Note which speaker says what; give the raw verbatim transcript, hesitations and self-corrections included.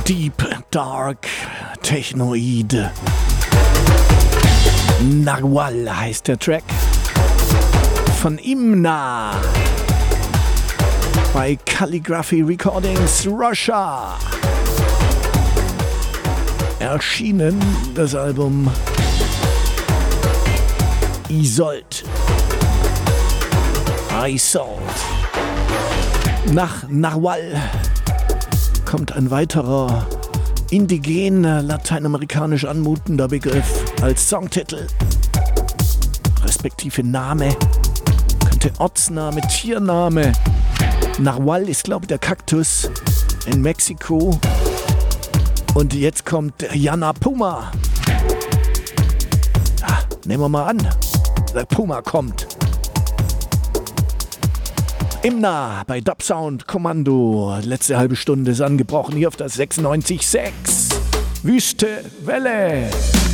Speaker 1: Deep, Dark, Technoid. Narwhal heißt der Track. Von Imna. Bei Calligraphy Recordings Russia. Erschienen das Album Isolt. Isolt. Nach Narwhal kommt ein weiterer indigen, lateinamerikanisch anmutender Begriff als Songtitel. Respektive Name. Könnte Ortsname, Tiername. Narwhal ist, glaube ich, der Kaktus in Mexiko. Und jetzt kommt Jana Puma. Ja, nehmen wir mal an, der Puma kommt. Imna bei Dub Sound Kommando. Letzte halbe Stunde ist angebrochen hier auf das sechsundneunzig Komma sechs. Wüste Welle.